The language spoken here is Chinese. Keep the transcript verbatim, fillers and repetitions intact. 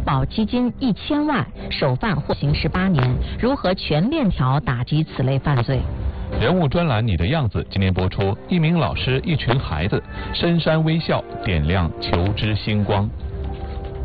保基金一千万，首犯获刑十八年。如何全链条打击此类犯罪？ 人物专栏《你的样子》今天播出，一名老师，一群孩子，深山微笑，点亮求知星光。